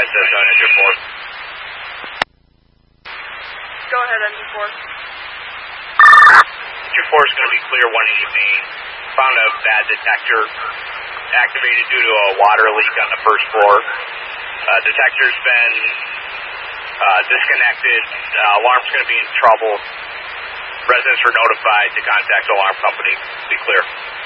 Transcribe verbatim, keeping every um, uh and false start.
advise us on engine four. Go ahead, engine four. Engine four is going to be clear one evening. Found a bad detector activated due to a water leak on the first floor. Uh, detector's been uh, disconnected. Uh, alarm's going to be in trouble. Residents were notified to contact the alarm company. Be clear.